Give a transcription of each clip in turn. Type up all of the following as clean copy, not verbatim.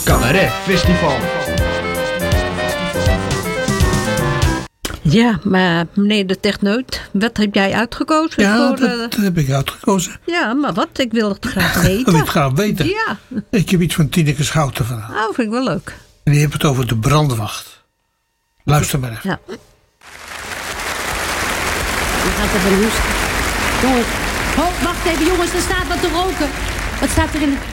Cabaret Festival. Ja, maar meneer de techneut, wat heb jij uitgekozen? Ja, voor, dat heb ik uitgekozen. Ja, maar wat? Ik wil het graag weten. Wil je het graag weten? Ja. Ik heb iets van Tineke Schouten vanavond. Oh, vind ik wel leuk. En die heeft het over de brandwacht. Luister maar even. Ja. Je gaat even hoesten. Jongens. Oh, wacht even jongens, er staat wat te roken. Wat staat er in de...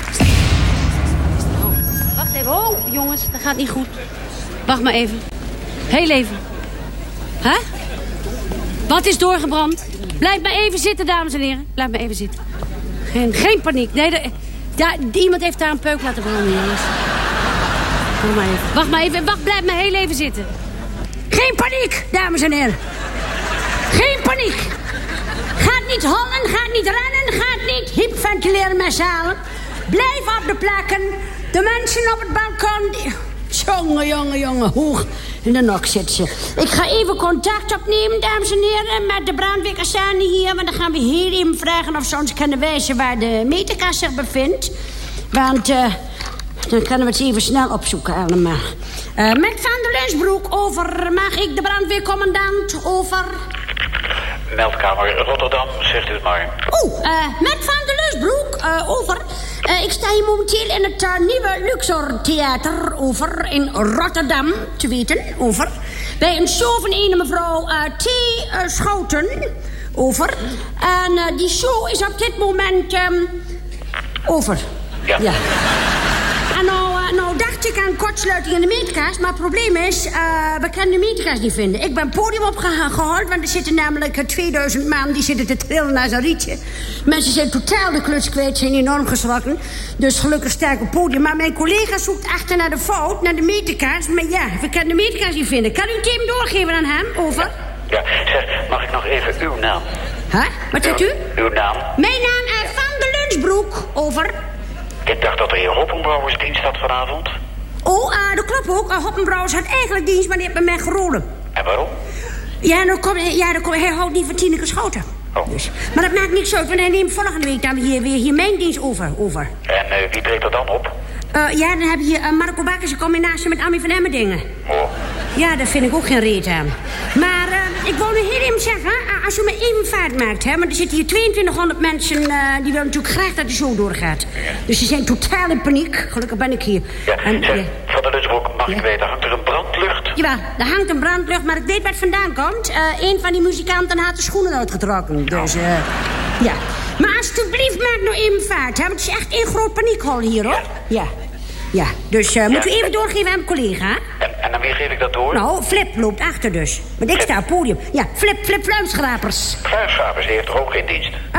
Oh, wacht even. Oh, jongens, dat gaat niet goed. Wacht maar even. Heel even. Hè? Wat is doorgebrand? Blijf maar even zitten, dames en heren. Blijf maar even zitten. Geen paniek. Nee, iemand heeft daar een peuk laten branden, jongens. Wacht maar even. Blijf maar heel even zitten. Geen paniek, dames en heren. Geen paniek. Gaat niet hollen, gaat niet rennen, gaat niet hyperventileren met zalen. Blijf op de plekken. De mensen op het balkon... Jongen, hoog in de nok zitten ze. Ik ga even contact opnemen, dames en heren, met de brandweerkazerne hier. Want dan gaan we heel even vragen of ze ons kunnen wijzen waar de meterkast zich bevindt. Want dan kunnen we het even snel opzoeken allemaal. Met Van der Lensbroek, over. Mag ik de brandweercommandant, over? Meldkamer Rotterdam, zegt u het maar. Met Van der Lensbroek, over. Ik sta hier momenteel in het nieuwe Luxor Theater, over, in Rotterdam, te weten, over. Bij een show van een mevrouw T. Schouten, over. En die show is op dit moment, over. Ja. En nou dacht ik aan kortsluiting in de meterkast, maar het probleem is, we kunnen de meterkast niet vinden. Ik ben het podium opgehaald, want er zitten namelijk 2000 man die zitten te trillen naar zo'n rietje. Mensen zijn totaal de kluts kwijt, zijn enorm geschrokken. Dus gelukkig sta ik op het podium. Maar mijn collega zoekt achter naar de fout, naar de meterkast. Maar ja, we kunnen de meterkast niet vinden. Kan u het even doorgeven aan hem, over? Ja, zeg, mag ik nog even uw naam? Huh? Wat zegt u? Uw naam? Mijn naam is Van der Lensbroek, over. Ik dacht dat de heer Hoppenbrouwers dienst had vanavond. Dat klopt ook. Hoppenbrouwers had eigenlijk dienst, maar die heeft met mij gerolen. En waarom? Hij houdt niet van Tineke Schouten. Oh. Dus. Maar dat maakt niks uit, want hij neemt volgende week dan hier mijn dienst over. En wie treedt er dan op? Dan heb je hier Marco Bakkers in combinatie met Amie van Emmerdingen. Oh. Ja, daar vind ik ook geen reet aan. Maar ik wou nu heel even zeggen, als u me even vaart maakt, hè, want er zitten hier 2200 mensen, die willen natuurlijk graag dat de show doorgaat. Ja. Dus die zijn totaal in paniek. Gelukkig ben ik hier. Ja, Van der Lensbroek, mag ik weten, hangt er een brandlucht? Jawel, er hangt een brandlucht, maar ik weet waar het vandaan komt. Een van die muzikanten had de schoenen uitgetrokken, dus ja. Maar alsjeblieft, maak nou even vaart, hè, want het is echt één groot paniekhol hier, hoor. Ja, dus moet u even doorgeven aan mijn collega. En aan wie geef ik dat door? Nou, Flip loopt achter dus. Want ik sta op het podium. Ja, Flip Fluimschrapers. Fluimschrapers, die heeft toch ook geen dienst?